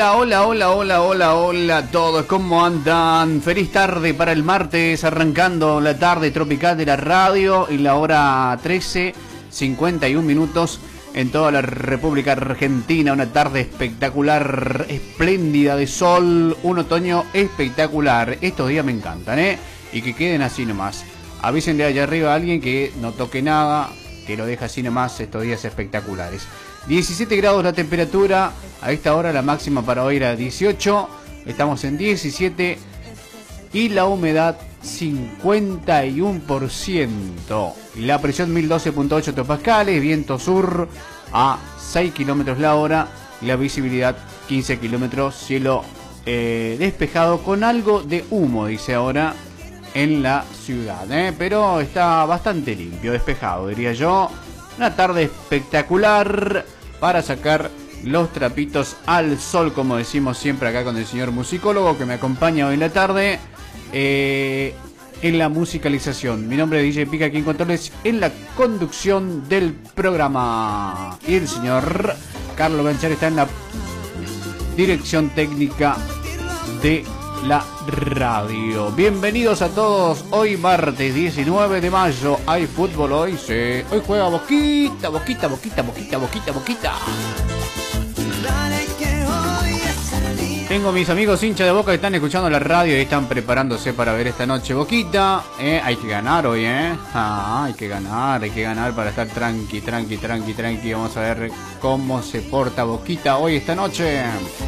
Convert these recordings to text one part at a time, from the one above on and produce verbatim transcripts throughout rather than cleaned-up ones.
Hola, hola, hola, hola, hola, hola a todos, ¿cómo andan? Feliz tarde para el martes, arrancando la tarde tropical de la radio y la hora trece, cincuenta y un minutos en toda la República Argentina. Una tarde espectacular, espléndida de sol, un otoño espectacular. Estos días me encantan, ¿eh? Y que queden así nomás. Avisen de allá arriba a alguien que no toque nada, que lo deja así nomás estos días espectaculares. diecisiete grados la temperatura, a esta hora la máxima para hoy era dieciocho, estamos en diecisiete y la humedad cincuenta y uno por ciento. La presión mil doce punto ocho hectopascales, viento sur a seis kilómetros la hora y la visibilidad quince kilómetros, cielo eh, despejado con algo de humo, dice ahora, en la ciudad, ¿eh? Pero está bastante limpio, despejado, diría yo. Una tarde espectacular para sacar los trapitos al sol, como decimos siempre acá con el señor musicólogo que me acompaña hoy en la tarde eh, en la musicalización. Mi nombre es D J Pica, aquí en controles en la conducción del programa. Y el señor Carlos Ganchar está en la dirección técnica de la radio. Bienvenidos a todos. Hoy martes diecinueve de mayo. Hay fútbol hoy, sí. Hoy juega Boquita, Boquita, Boquita, Boquita, Boquita, Boquita. Tengo mis amigos hinchas de Boca que están escuchando la radio y están preparándose para ver esta noche Boquita. Eh, hay que ganar hoy, eh. Ah, hay que ganar, hay que ganar para estar tranqui, tranqui, tranqui, tranqui. Vamos a ver cómo se porta Boquita hoy esta noche.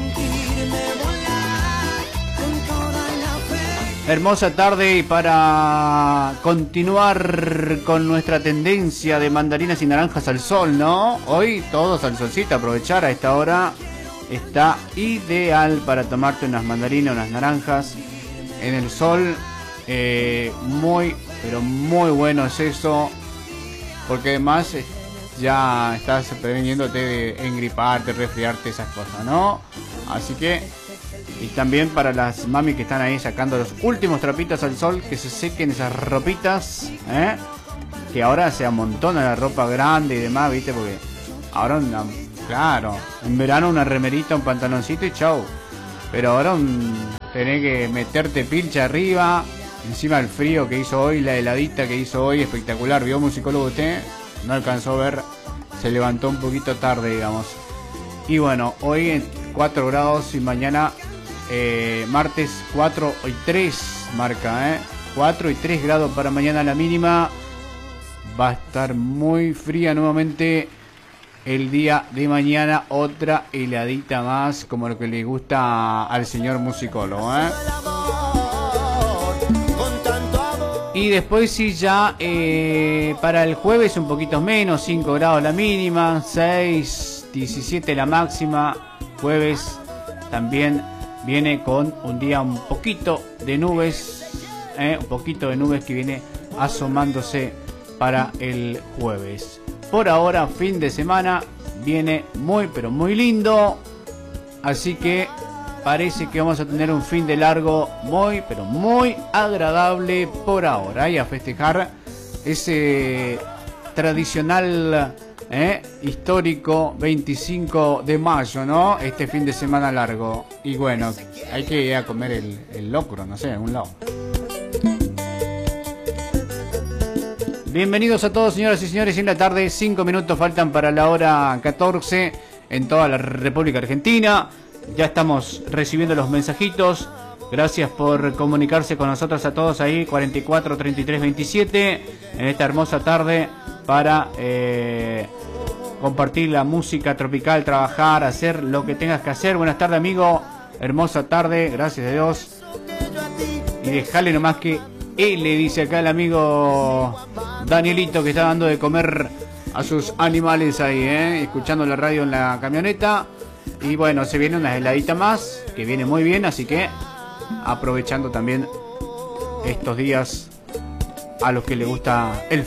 Hermosa tarde y para continuar con nuestra tendencia de mandarinas y naranjas al sol, ¿no? Hoy todos al solcito, aprovechar a esta hora. Está ideal para tomarte unas mandarinas, unas naranjas en el sol. Eh, muy, pero muy bueno es eso. Porque además ya estás preveniéndote de engriparte, resfriarte, esas cosas, ¿no? Así que... Y también para las mami que están ahí sacando los últimos trapitos al sol, que se sequen esas ropitas, ¿eh? Que ahora se amontona la ropa grande y demás, ¿viste? Porque ahora, una, claro, en verano una remerita, un pantaloncito y chau. Pero ahora un, tenés que meterte pilcha arriba, encima el frío que hizo hoy, la heladita que hizo hoy, espectacular. ¿Vio, musicólogo, usted? No alcanzó a ver, se levantó un poquito tarde, digamos. Y bueno, hoy en cuatro grados y mañana... Eh, martes cuatro y tres marca, ¿eh? cuatro y tres grados para mañana la mínima. Va a estar muy fría nuevamente el día de mañana. Otra heladita más, como lo que le gusta al señor musicólogo, ¿eh? Y después sí ya eh, para el jueves un poquito menos, cinco grados la mínima, seis, diecisiete la máxima. Jueves también viene con un día un poquito de nubes, eh, un poquito de nubes que viene asomándose para el jueves. Por ahora, fin de semana, viene muy pero muy lindo. Así que parece que vamos a tener un fin de largo muy pero muy agradable por ahora. Y a festejar ese tradicional... ¿Eh? histórico veinticinco de mayo, ¿no? Este fin de semana largo. Y bueno, hay que ir a comer el, el locro, no sé, a algún lado. Bienvenidos a todos, señoras y señores. En la tarde, cinco minutos faltan para la hora catorce en toda la República Argentina. Ya estamos recibiendo los mensajitos. Gracias por comunicarse con nosotros a todos ahí, cuarenta y cuatro, treinta y tres, veintisiete, en esta hermosa tarde para eh, compartir la música tropical, trabajar, hacer lo que tengas que hacer. Buenas tardes, amigo. Hermosa tarde, gracias a Dios. Y dejale nomás que él le dice acá el amigo Danielito que está dando de comer a sus animales ahí, ¿eh? Escuchando la radio en la camioneta. Y bueno, se viene una heladita más, que viene muy bien, así que aprovechando también estos días a los que les gusta el